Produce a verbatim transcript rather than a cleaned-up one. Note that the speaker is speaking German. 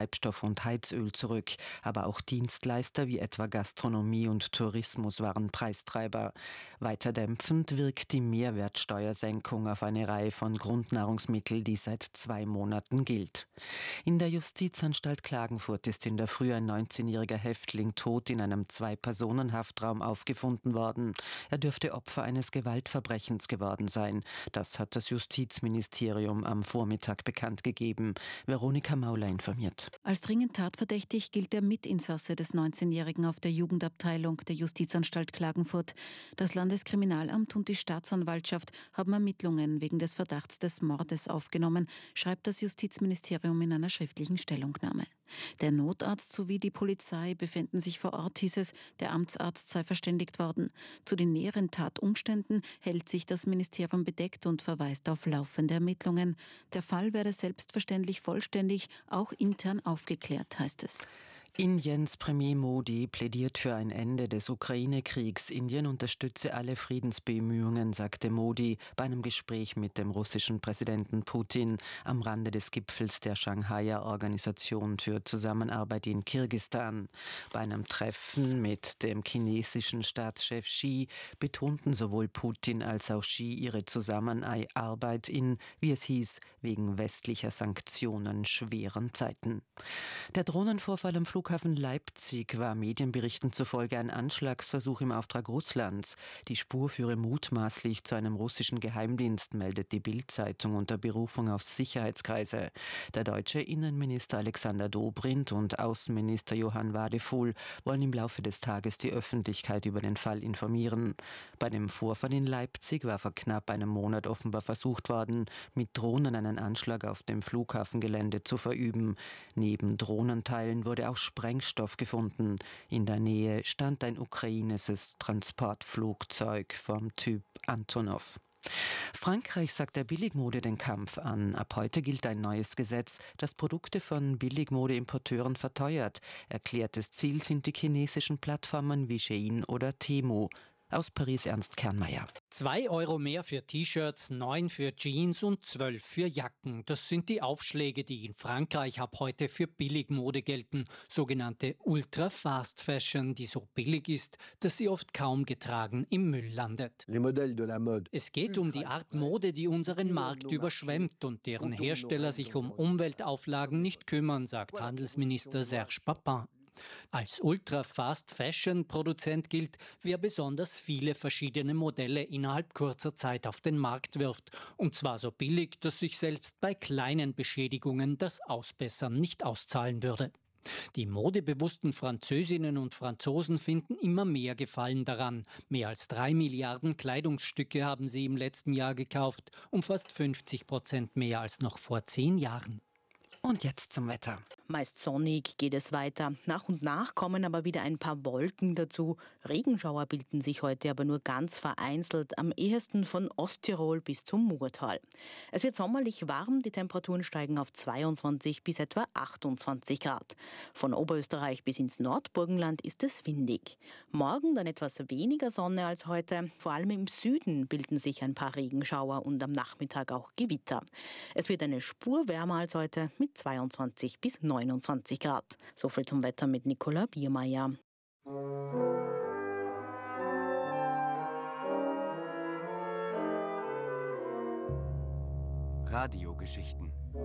Treibstoff und Heizöl zurück, aber auch Dienstleister wie etwa Gastronomie und Tourismus waren Preistreiber. Weiter dämpfend wirkt die Mehrwertsteuersenkung auf eine Reihe von Grundnahrungsmitteln, die seit zwei Monaten gilt. In der Justizanstalt Klagenfurt ist in der Früh ein neunzehnjähriger Häftling tot in einem Zwei-Personen-Haftraum aufgefunden worden. Er dürfte Opfer eines Gewaltverbrechens geworden sein. Das hat das Justizministerium am Vormittag bekannt gegeben. Veronika Mauler informiert. Als dringend tatverdächtig gilt der Mitinsasse des neunzehnjährigen auf der Jugendabteilung der Justizanstalt Klagenfurt. Das Landeskriminalamt und die Staatsanwaltschaft haben Ermittlungen wegen des Verdachts des Mordes aufgenommen, schreibt das Justizministerium in einer schriftlichen Stellungnahme. Der Notarzt sowie die Polizei befinden sich vor Ort, hieß es, der Amtsarzt sei verständigt worden. Zu den näheren Tatumständen hält sich das Ministerium bedeckt und verweist auf laufende Ermittlungen. Der Fall werde selbstverständlich vollständig, auch intern aufgeklärt, heißt es. Indiens Premier Modi plädiert für ein Ende des Ukraine-Kriegs. Indien unterstütze alle Friedensbemühungen, sagte Modi bei einem Gespräch mit dem russischen Präsidenten Putin am Rande des Gipfels der Shanghaier Organisation für Zusammenarbeit in Kirgisistan. Bei einem Treffen mit dem chinesischen Staatschef Xi betonten sowohl Putin als auch Xi ihre Zusammenarbeit in, wie es hieß, wegen westlicher Sanktionen schweren Zeiten. Der Drohnenvorfall am Flughafen Leipzig war Medienberichten zufolge ein Anschlagsversuch im Auftrag Russlands. Die Spur führe mutmaßlich zu einem russischen Geheimdienst, meldet die Bild-Zeitung unter Berufung auf Sicherheitskreise. Der deutsche Innenminister Alexander Dobrindt und Außenminister Johann Wadephul wollen im Laufe des Tages die Öffentlichkeit über den Fall informieren. Bei dem Vorfall in Leipzig war vor knapp einem Monat offenbar versucht worden, mit Drohnen einen Anschlag auf dem Flughafengelände zu verüben. Neben Drohnenteilen wurde auch Sprengstoff gefunden. In der Nähe stand ein ukrainisches Transportflugzeug vom Typ Antonov. Frankreich sagt der Billigmode den Kampf an. Ab heute gilt ein neues Gesetz, das Produkte von Billigmodeimporteuren verteuert. Erklärtes Ziel sind die chinesischen Plattformen wie Shein oder Temu. Aus Paris Ernst Kernmeier. Zwei Euro mehr für T-Shirts, neun für Jeans und zwölf für Jacken. Das sind die Aufschläge, die in Frankreich ab heute für Billigmode gelten. Sogenannte Ultra-Fast Fashion, die so billig ist, dass sie oft kaum getragen im Müll landet. Es geht um die Art Mode, die unseren Markt überschwemmt und deren Hersteller sich um Umweltauflagen nicht kümmern, sagt Handelsminister Serge Papin. Als Ultra-Fast-Fashion-Produzent gilt, wer besonders viele verschiedene Modelle innerhalb kurzer Zeit auf den Markt wirft. Und zwar so billig, dass sich selbst bei kleinen Beschädigungen das Ausbessern nicht auszahlen würde. Die modebewussten Französinnen und Franzosen finden immer mehr Gefallen daran. Mehr als drei Milliarden Kleidungsstücke haben sie im letzten Jahr gekauft, um fast fünfzig Prozent mehr als noch vor zehn Jahren. Und jetzt zum Wetter. Meist sonnig geht es weiter. Nach und nach kommen aber wieder ein paar Wolken dazu. Regenschauer bilden sich heute aber nur ganz vereinzelt, am ehesten von Osttirol bis zum Murtal. Es wird sommerlich warm, die Temperaturen steigen auf zweiundzwanzig bis etwa achtundzwanzig Grad. Von Oberösterreich bis ins Nordburgenland ist es windig. Morgen dann etwas weniger Sonne als heute. Vor allem im Süden bilden sich ein paar Regenschauer und am Nachmittag auch Gewitter. Es wird eine Spur wärmer als heute mit zweiundzwanzig bis neunundzwanzig Grad. So viel zum Wetter mit Nicola Biermeier. Radiogeschichten